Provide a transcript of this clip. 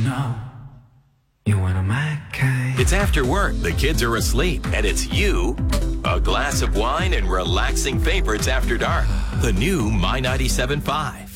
know you're one of my kind. It's after work, the kids are asleep, and it's you, a glass of wine, and relaxing favorites after dark. The new My 97.5.